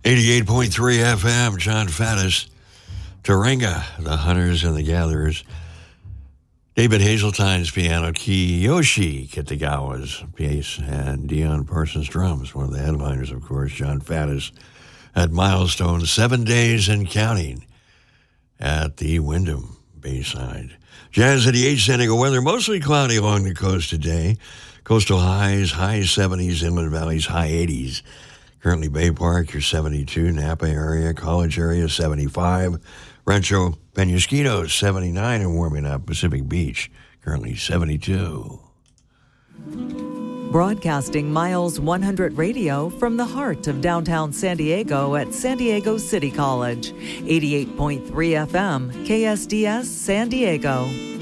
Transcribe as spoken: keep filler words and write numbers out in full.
eighty-eight point three F M, John Faddis, Taringa, The Hunters and the Gatherers, David Hazeltine's piano, Kiyoshi Kitagawa's bass, and Dion Parsons' drums. One of the headliners, of course, John Faddis, at Milestone, seven days and counting at the Wyndham Bayside. Jazz eighty-eight, San Diego weather, mostly cloudy along the coast today. Coastal highs, high seventies, inland valleys, high eighties. Currently Bay Park, you're seventy-two, Napa area, College area, seventy-five, Rancho Penasquito, seventy-nine, and warming up. Pacific Beach, currently seventy-two. Broadcasting Miles one hundred Radio from the heart of downtown San Diego at San Diego City College. eighty-eight point three F M, K S D S San Diego.